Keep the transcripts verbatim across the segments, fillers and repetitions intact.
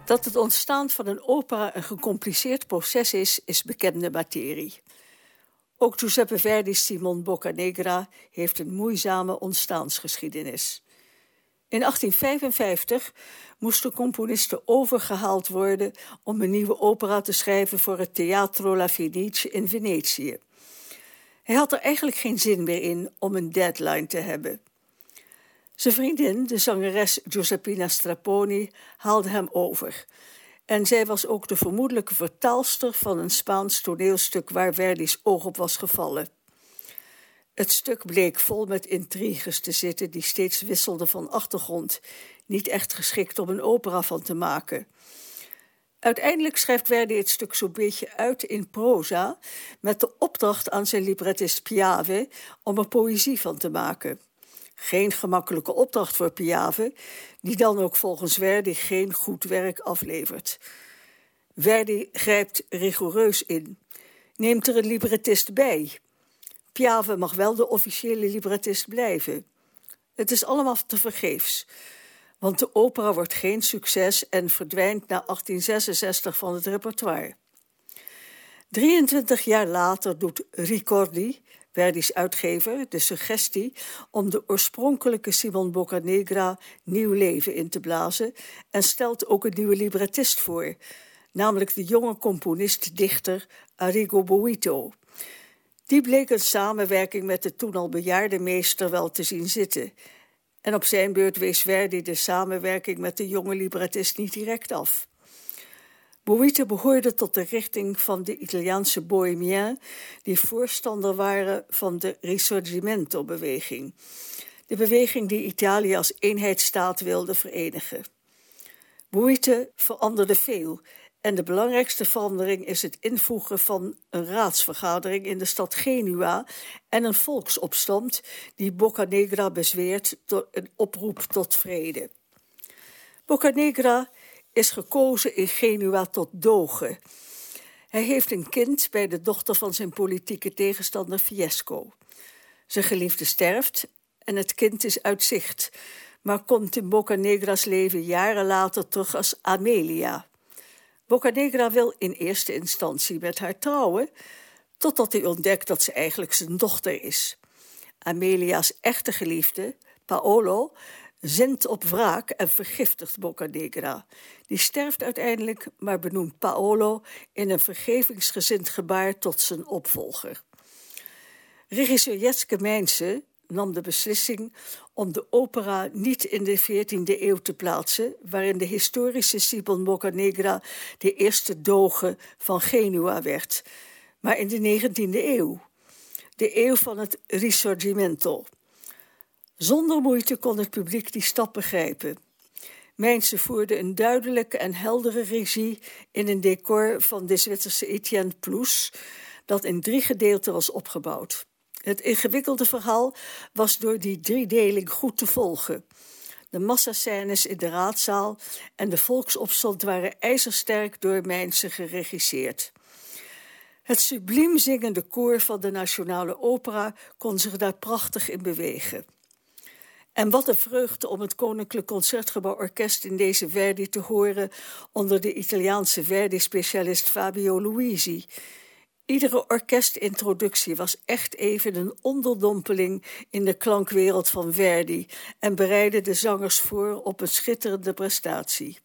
Dat het ontstaan van een opera een gecompliceerd proces is, is bekende materie. Ook Giuseppe Verdi's Simon Boccanegra heeft een moeizame ontstaansgeschiedenis. In achttien vijfenvijftig moest de componiste overgehaald worden om een nieuwe opera te schrijven voor het Teatro La Fenice in Venetië. Hij had er eigenlijk geen zin meer in om een deadline te hebben. Zijn vriendin, de zangeres Giuseppina Strapponi, haalde hem over. En zij was ook de vermoedelijke vertaalster van een Spaans toneelstuk waar Verdi's oog op was gevallen. Het stuk bleek vol met intriges te zitten die steeds wisselden van achtergrond, niet echt geschikt om een opera van te maken. Uiteindelijk schrijft Verdi het stuk zo'n beetje uit in proza, met de opdracht aan zijn librettist Piave om er poëzie van te maken. Geen gemakkelijke opdracht voor Piave, die dan ook volgens Verdi geen goed werk aflevert. Verdi grijpt rigoureus in, neemt er een librettist bij. Piave mag wel de officiële librettist blijven. Het is allemaal tevergeefs, want de opera wordt geen succes en verdwijnt na achttien zesenzestig van het repertoire. drieëntwintig jaar later doet Ricordi, Verdi's uitgever, de suggestie om de oorspronkelijke Simon Boccanegra nieuw leven in te blazen en stelt ook een nieuwe librettist voor, namelijk de jonge componist-dichter Arrigo Boito. Die bleek een samenwerking met de toen al bejaarde meester wel te zien zitten. En op zijn beurt wees Verdi de samenwerking met de jonge librettist niet direct af. Boito behoorde tot de richting van de Italiaanse bohémiens die voorstander waren van de Risorgimento-beweging. De beweging die Italië als eenheidsstaat wilde verenigen. Boito veranderde veel en de belangrijkste verandering is het invoegen van een raadsvergadering in de stad Genua en een volksopstand die Boccanegra bezweert door een oproep tot vrede. Boccanegra is gekozen in Genua tot doge. Hij heeft een kind bij de dochter van zijn politieke tegenstander Fiesco. Zijn geliefde sterft en het kind is uit zicht, maar komt in Boccanegra's leven jaren later terug als Amelia. Boccanegra wil in eerste instantie met haar trouwen, totdat hij ontdekt dat ze eigenlijk zijn dochter is. Amelia's echte geliefde, Paolo, zint op wraak en vergiftigt Boccanegra. Die sterft uiteindelijk, maar benoemt Paolo in een vergevingsgezind gebaar tot zijn opvolger. Regisseur Jetske Mijnse nam de beslissing om de opera niet in de veertiende eeuw te plaatsen, waarin de historische Simon Boccanegra de eerste doge van Genua werd, maar in de negentiende eeuw, de eeuw van het Risorgimento. Zonder moeite kon het publiek die stap begrijpen. Mijnse voerde een duidelijke en heldere regie in een decor van de Zwitserse Etienne Ploes, dat in drie gedeelten was opgebouwd. Het ingewikkelde verhaal was door die driedeling goed te volgen. De massascènes in de raadzaal en de volksopstand waren ijzersterk door Mijnse geregisseerd. Het subliem zingende koor van de Nationale Opera kon zich daar prachtig in bewegen. En wat een vreugde om het Koninklijk Concertgebouw Orkest in deze Verdi te horen onder de Italiaanse Verdi-specialist Fabio Luisi. Iedere orkestintroductie was echt even een onderdompeling in de klankwereld van Verdi en bereidde de zangers voor op een schitterende prestatie.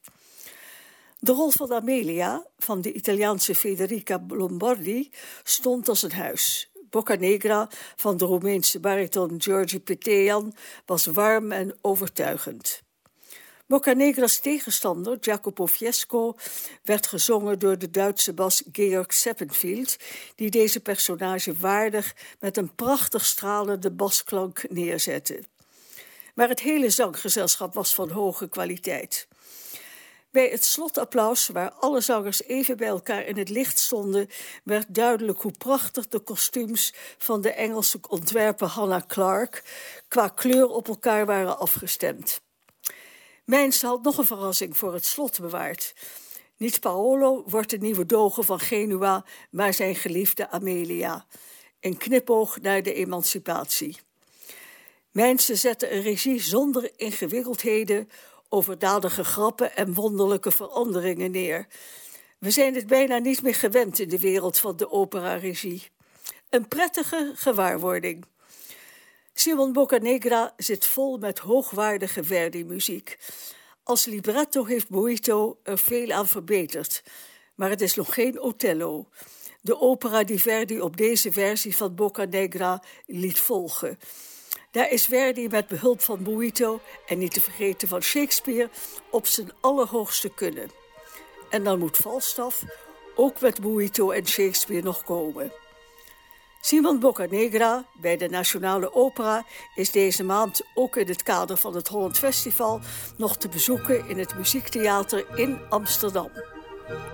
De rol van Amelia, van de Italiaanse Federica Lombardi, stond als een huis. Boccanegra, van de Roemeense bariton Georgi Petejan, was warm en overtuigend. Boccanegra's tegenstander, Jacopo Fiesco, werd gezongen door de Duitse bas Georg Seppenfield, die deze personage waardig met een prachtig stralende basklank neerzette. Maar het hele zanggezelschap was van hoge kwaliteit. Bij het slotapplaus, waar alle zangers even bij elkaar in het licht stonden, werd duidelijk hoe prachtig de kostuums van de Engelse ontwerper Hannah Clark qua kleur op elkaar waren afgestemd. Mijnse had nog een verrassing voor het slot bewaard. Niet Paolo wordt de nieuwe doge van Genua, maar zijn geliefde Amelia. Een knipoog naar de emancipatie. Mijnse zette een regie zonder ingewikkeldheden, overdadige grappen en wonderlijke veranderingen neer. We zijn het bijna niet meer gewend in de wereld van de operaregie. Een prettige gewaarwording. Simon Boccanegra zit vol met hoogwaardige Verdi-muziek. Als libretto heeft Boito er veel aan verbeterd, maar het is nog geen Otello, de opera die Verdi op deze versie van Boccanegra liet volgen. Daar is Verdi met behulp van Boito, en niet te vergeten van Shakespeare, op zijn allerhoogste kunnen. En dan moet Falstaff ook met Boito en Shakespeare nog komen. Simon Boccanegra bij de Nationale Opera is deze maand ook in het kader van het Holland Festival nog te bezoeken in het Muziektheater in Amsterdam.